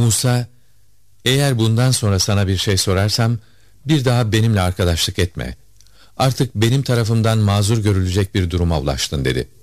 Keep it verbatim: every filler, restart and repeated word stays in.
Musa, eğer bundan sonra sana bir şey sorarsam, bir daha benimle arkadaşlık etme. Artık benim tarafımdan mazur görülecek bir duruma ulaştın dedi.